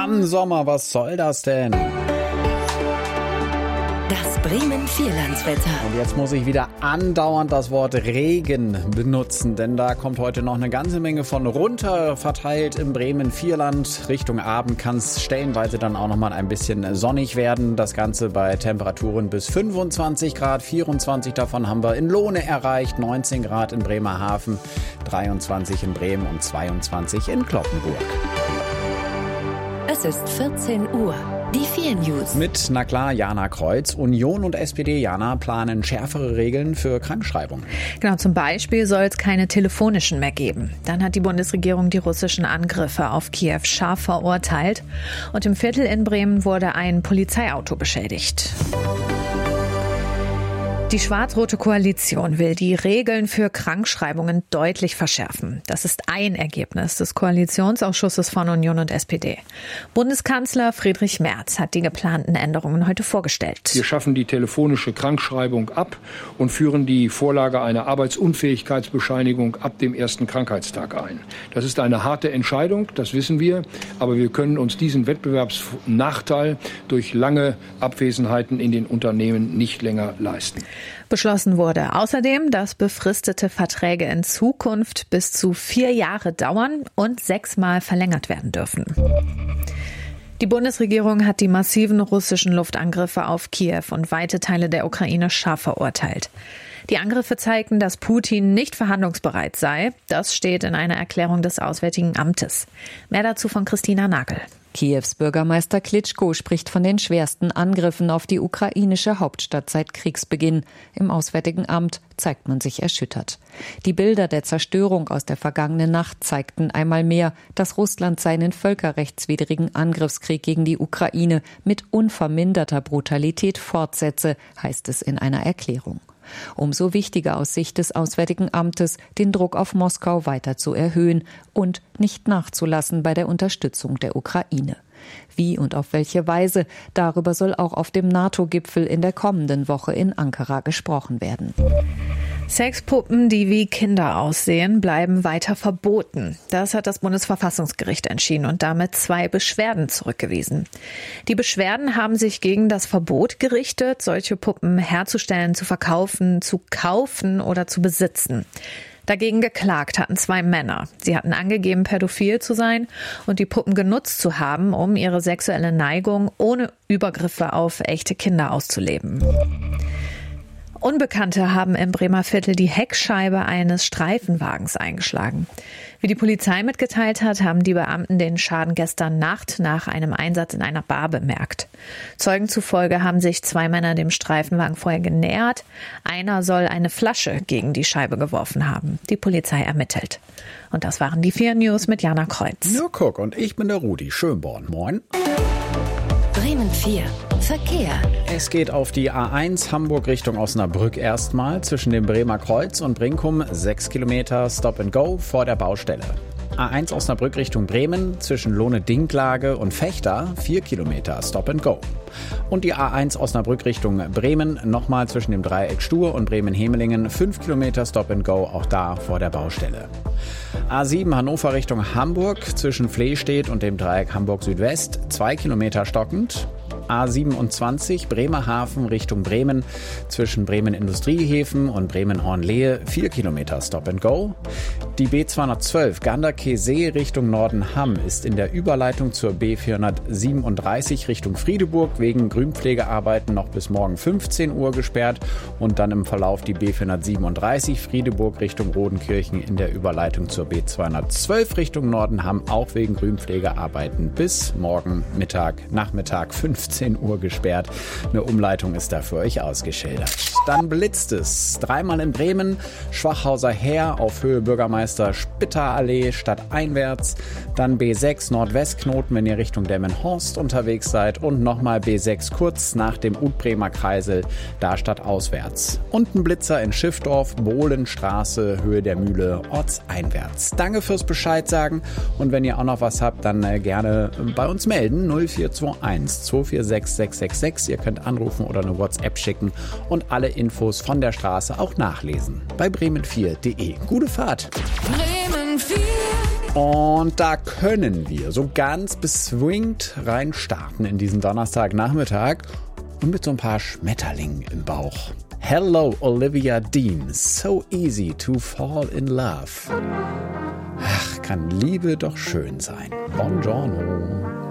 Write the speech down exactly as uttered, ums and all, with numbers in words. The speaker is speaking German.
Mann, Sommer, was soll das denn? Das Bremen-Vierlandswetter. Und jetzt muss ich wieder andauernd das Wort Regen benutzen, denn da kommt heute noch eine ganze Menge von runter verteilt im Bremen-Vierland. Richtung Abend kann es stellenweise dann auch noch mal ein bisschen sonnig werden. Das Ganze bei Temperaturen bis fünfundzwanzig Grad, vierundzwanzig davon haben wir in Lohne erreicht, neunzehn Grad in Bremerhaven, dreiundzwanzig in Bremen und zweiundzwanzig in Cloppenburg. Es ist vierzehn Uhr. Die vier News. Mit, na klar, Jana Kreuz. Union und S P D, Jana, planen schärfere Regeln für Krankschreibungen. Genau, zum Beispiel soll es keine telefonischen mehr geben. Dann hat die Bundesregierung die russischen Angriffe auf Kiew scharf verurteilt. Und im Viertel in Bremen wurde ein Polizeiauto beschädigt. Die schwarz-rote Koalition will die Regeln für Krankschreibungen deutlich verschärfen. Das ist ein Ergebnis des Koalitionsausschusses von Union und S P D. Bundeskanzler Friedrich Merz hat die geplanten Änderungen heute vorgestellt. Wir schaffen die telefonische Krankschreibung ab und führen die Vorlage einer Arbeitsunfähigkeitsbescheinigung ab dem ersten Krankheitstag ein. Das ist eine harte Entscheidung, das wissen wir, aber wir können uns diesen Wettbewerbsnachteil durch lange Abwesenheiten in den Unternehmen nicht länger leisten. Beschlossen wurde außerdem, dass befristete Verträge in Zukunft bis zu vier Jahre dauern und sechsmal verlängert werden dürfen. Die Bundesregierung hat die massiven russischen Luftangriffe auf Kiew und weite Teile der Ukraine scharf verurteilt. Die Angriffe zeigten, dass Putin nicht verhandlungsbereit sei. Das steht in einer Erklärung des Auswärtigen Amtes. Mehr dazu von Christina Nagel. Kiews Bürgermeister Klitschko spricht von den schwersten Angriffen auf die ukrainische Hauptstadt seit Kriegsbeginn. Im Auswärtigen Amt zeigt man sich erschüttert. Die Bilder der Zerstörung aus der vergangenen Nacht zeigten einmal mehr, dass Russland seinen völkerrechtswidrigen Angriffskrieg gegen die Ukraine mit unverminderter Brutalität fortsetze, heißt es in einer Erklärung. Umso wichtiger aus Sicht des Auswärtigen Amtes, den Druck auf Moskau weiter zu erhöhen und nicht nachzulassen bei der Unterstützung der Ukraine. Wie und auf welche Weise, darüber soll auch auf dem NATO-Gipfel in der kommenden Woche in Ankara gesprochen werden. Sexpuppen, die wie Kinder aussehen, bleiben weiter verboten. Das hat das Bundesverfassungsgericht entschieden und damit zwei Beschwerden zurückgewiesen. Die Beschwerden haben sich gegen das Verbot gerichtet, solche Puppen herzustellen, zu verkaufen, zu kaufen oder zu besitzen. Dagegen geklagt hatten zwei Männer. Sie hatten angegeben, pädophil zu sein und die Puppen genutzt zu haben, um ihre sexuelle Neigung ohne Übergriffe auf echte Kinder auszuleben. Unbekannte haben im Bremer Viertel die Heckscheibe eines Streifenwagens eingeschlagen. Wie die Polizei mitgeteilt hat, haben die Beamten den Schaden gestern Nacht nach einem Einsatz in einer Bar bemerkt. Zeugen zufolge haben sich zwei Männer dem Streifenwagen vorher genähert. Einer soll eine Flasche gegen die Scheibe geworfen haben. Die Polizei ermittelt. Und das waren die vier News mit Jana Kreuz. Ja, guck, und ich bin der Rudi Schönborn. Moin. Bremen vier. Verkehr. Es geht auf die A eins Hamburg Richtung Osnabrück erstmal zwischen dem Bremer Kreuz und Brinkum sechs Kilometer Stop and Go vor der Baustelle. A eins Osnabrück Richtung Bremen zwischen Lohne-Dinklage und Vechta vier Kilometer Stop and Go. Und die A eins Osnabrück Richtung Bremen nochmal zwischen dem Dreieck Stur und Bremen-Hemelingen fünf Kilometer Stop and Go, auch da vor der Baustelle. A sieben Hannover Richtung Hamburg zwischen Flehstedt und dem Dreieck Hamburg Südwest zwei Kilometer stockend. A siebenundzwanzig Bremerhaven Richtung Bremen zwischen Bremen Industriehäfen und Bremen-Ornlehe vier Kilometer Stop and Go. Die B zweihundertzwölf Ganderkesee Richtung Nordenham ist in der Überleitung zur B vierhundertsiebenunddreißig Richtung Friedeburg wegen Grünpflegearbeiten noch bis morgen fünfzehn Uhr gesperrt und dann im Verlauf die B vierhundertsiebenunddreißig Friedeburg Richtung Rodenkirchen in der Überleitung zur B zweihundertzwölf Richtung Nordenham auch wegen Grünpflegearbeiten bis morgen Mittag, Nachmittag fünfzehn Uhr gesperrt. Eine Umleitung ist da für euch ausgeschildert. Dann blitzt es. Dreimal in Bremen, Schwachhauser Heer auf Höhe Bürgermeister Spitterallee stadteinwärts. Dann B sechs Nordwestknoten, wenn ihr Richtung Demmenhorst unterwegs seid. Und nochmal B sechs kurz nach dem Utbremer Kreisel, da stadtauswärts. Und ein Blitzer in Schiffdorf, Bohlenstraße, Höhe der Mühle, ortseinwärts. Danke fürs Bescheid sagen. Und wenn ihr auch noch was habt, dann äh, gerne bei uns melden. null vier zwei eins zwei vier sechs sechs sechs sechs. Ihr könnt anrufen oder eine WhatsApp schicken und alle Infos von der Straße auch nachlesen. Bei bremen vier punkt de. Gute Fahrt! Bremen vier Und da können wir so ganz beswingt rein starten in diesen Donnerstagnachmittag und mit so ein paar Schmetterlingen im Bauch. Hello, Olivia Dean. So easy to fall in love. Ach, kann Liebe doch schön sein. Buongiorno.